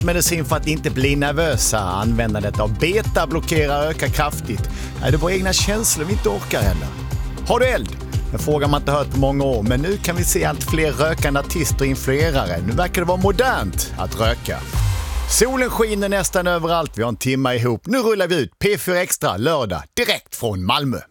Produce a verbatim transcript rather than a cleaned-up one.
medicin för att inte bli nervösa. Användandet av beta-blockerare ökar kraftigt. Är det våra egna känslor vi inte orkar heller? Har du eld? En fråga man inte hört på många år, men nu kan vi se allt fler rökande artister och influerare. Nu verkar det vara modernt att röka. Solen skiner nästan överallt, vi har en timma ihop. Nu rullar vi ut P fyra Extra lördag direkt från Malmö.